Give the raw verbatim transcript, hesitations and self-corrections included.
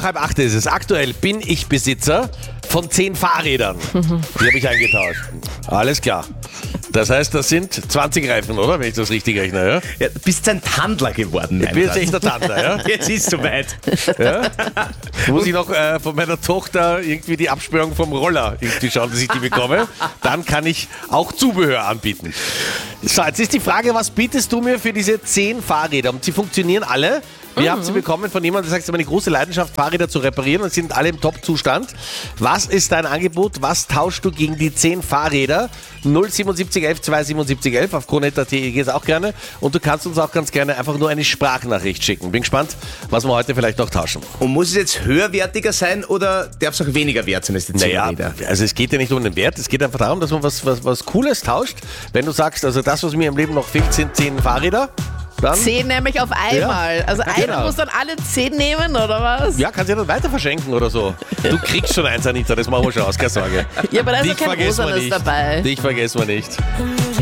Halb acht ist es. Aktuell bin ich Besitzer von zehn Fahrrädern. Die habe ich eingetauscht. Alles klar. Das heißt, das sind zwanzig Reifen, oder? Wenn ich das richtig rechne, ja? Ja, du bist ein Tandler geworden. Ich bin jetzt echt der Tandler, ja? Jetzt ist es soweit. Ja? Muss ich noch äh, von meiner Tochter irgendwie die Absperrung vom Roller irgendwie schauen, dass ich die bekomme. Dann kann ich auch Zubehör anbieten. So, jetzt ist die Frage, was bietest du mir für diese zehn Fahrräder? Und sie funktionieren alle. Wir haben sie bekommen von jemandem, der sagt, es ist meine große Leidenschaft, Fahrräder zu reparieren und sind alle im Top-Zustand. Was ist dein Angebot? Was tauschst du gegen die zehn Fahrräder? null siebenundsiebzig elf zweihundertsiebenundsiebzig elf auf Krone Punkt at geht es auch gerne. Und du kannst uns auch ganz gerne einfach nur eine Sprachnachricht schicken. Bin gespannt, was wir heute vielleicht noch tauschen. Und muss es jetzt höherwertiger sein oder darf es auch weniger wert sein als die zehn Naja, Räder? also es geht ja nicht um den Wert, es geht einfach darum, dass man was, was, was Cooles tauscht. Wenn du sagst, also das, was mir im Leben noch fehlt, sind zehn Fahrräder. Dann, Zehn nämlich auf einmal. Ja, also einer genau. muss dann alle zehn nehmen, oder was? ja, kannst du ja dann weiter verschenken oder so. Du kriegst schon eins, Anita, das machen wir schon aus, keine Sorge. Ja, aber da ist Dich ja kein vergessen wir Rosanes nicht. dabei. Dich vergessen wir nicht.